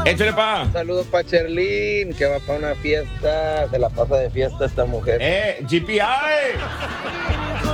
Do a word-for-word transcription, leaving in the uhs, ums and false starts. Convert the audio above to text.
Échale, pa. Saludos para Cherlin, que va para una fiesta. Se la pasa de fiesta esta mujer. Eh, G P I.